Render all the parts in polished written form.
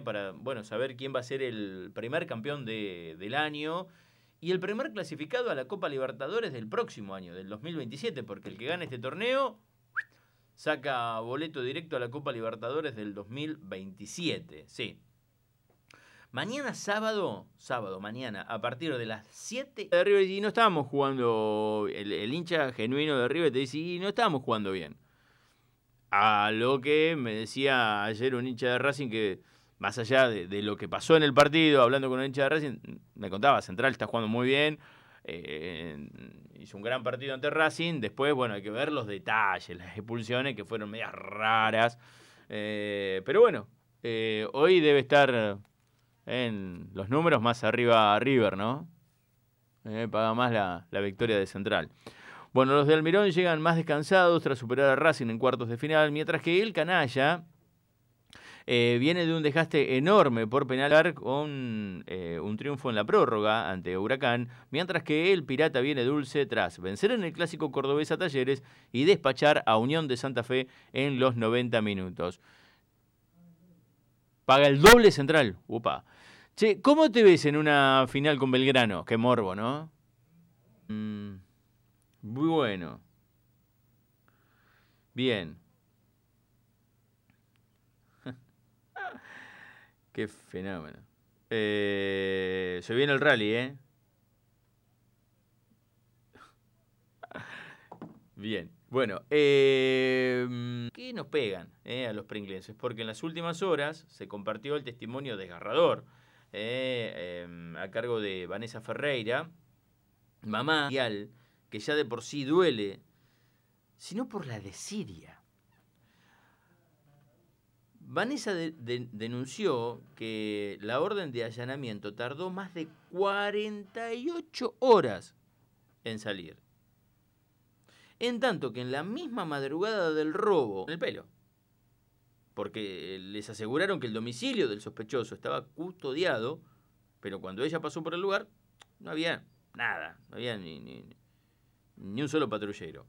para, bueno, saber quién va a ser el primer campeón del año y el primer clasificado a la Copa Libertadores del próximo año, del 2027, porque el que gane este torneo saca boleto directo a la Copa Libertadores del 2027, sí. Mañana sábado, mañana, a partir de las 7 de River, y no estábamos jugando, el hincha genuino de River te dice, y no estábamos jugando bien. A lo que me decía ayer un hincha de Racing que, más allá de lo que pasó en el partido, hablando con un hincha de Racing, me contaba, Central está jugando muy bien, hizo un gran partido ante Racing, después, bueno, hay que ver los detalles, las expulsiones que fueron medias raras, pero bueno, hoy debe estar en los números más arriba a River, ¿no? Paga más la victoria de Central. Bueno, los de Almirón llegan más descansados tras superar a Racing en cuartos de final, mientras que el canalla viene de un desgaste enorme por penal con un triunfo en la prórroga ante Huracán, mientras que el Pirata viene dulce tras vencer en el clásico cordobés a Talleres y despachar a Unión de Santa Fe en los 90 minutos. Paga el doble Central. Upa. Che, ¿cómo te ves en una final con Belgrano? Qué morbo, ¿no? Muy bueno. Bien. Qué fenómeno. Se viene el rally, ¿eh? Bien. Bueno, ¿qué nos pegan a los pringlenses? Porque en las últimas horas se compartió el testimonio desgarrador a cargo de Vanessa Ferreira, mamá, que ya de por sí duele, sino por la desidia. Vanessa denunció que la orden de allanamiento tardó más de 48 horas en salir. En tanto que en la misma madrugada del robo, en el pelo, porque les aseguraron que el domicilio del sospechoso estaba custodiado, pero cuando ella pasó por el lugar, no había nada, no había ni un solo patrullero.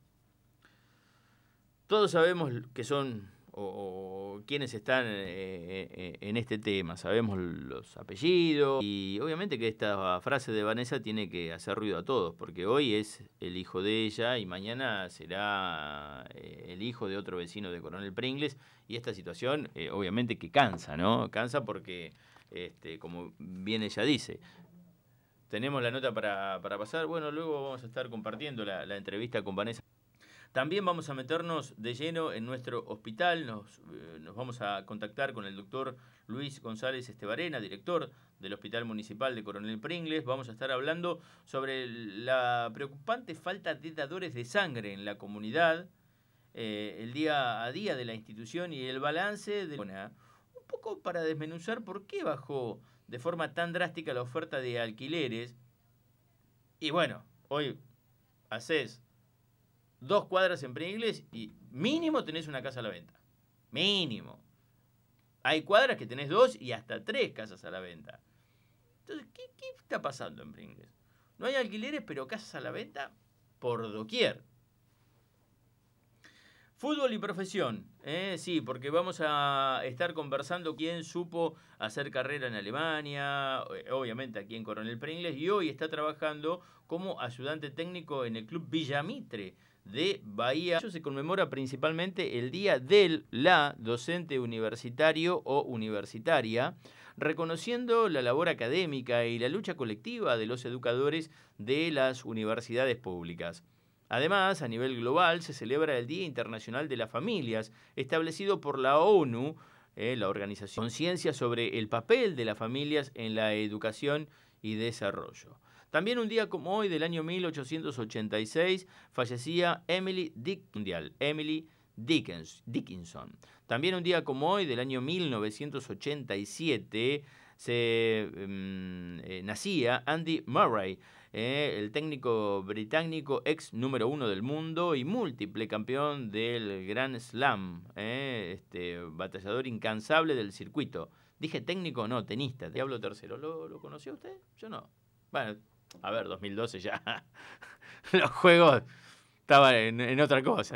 Todos sabemos que son o quienes están en este tema, sabemos los apellidos y obviamente que esta frase de Vanessa tiene que hacer ruido a todos, porque hoy es el hijo de ella y mañana será el hijo de otro vecino de Coronel Pringles y esta situación obviamente que cansa, ¿no? Cansa porque, como bien ella dice, tenemos la nota para pasar, bueno, luego vamos a estar compartiendo la entrevista con Vanessa. También vamos a meternos de lleno en nuestro hospital, nos vamos a contactar con el doctor Luis González Estebarena, director del Hospital Municipal de Coronel Pringles. Vamos a estar hablando sobre la preocupante falta de dadores de sangre en la comunidad, el día a día de la institución y el balance de un poco para desmenuzar por qué bajó de forma tan drástica la oferta de alquileres. Y bueno, hoy haces 2 cuadras en Pringles y mínimo tenés una casa a la venta. Mínimo. Hay cuadras que tenés 2 y hasta 3 casas a la venta. Entonces, ¿qué está pasando en Pringles? No hay alquileres, pero casas a la venta por doquier. Fútbol y profesión, sí, porque vamos a estar conversando quién supo hacer carrera en Alemania, obviamente aquí en Coronel Pringles, y hoy está trabajando como ayudante técnico en el club Villamitre de Bahía. Se conmemora principalmente el Día del Docente Universitario o Universitaria, reconociendo la labor académica y la lucha colectiva de los educadores de las universidades públicas. Además, a nivel global se celebra el Día Internacional de las Familias, establecido por la ONU, la organización, conciencia sobre el papel de las familias en la educación y desarrollo. También un día como hoy, del año 1886, fallecía Emily Dickinson. También un día como hoy, del año 1987, nacía Andy Murray, el técnico británico ex número 1 del mundo y múltiple campeón del Grand Slam, batallador incansable del circuito. Dije técnico, no, tenista, Diablo tercero. ¿Lo conoció usted? Yo no. Bueno, a ver, 2012 ya. Los juegos estaban en otra cosa.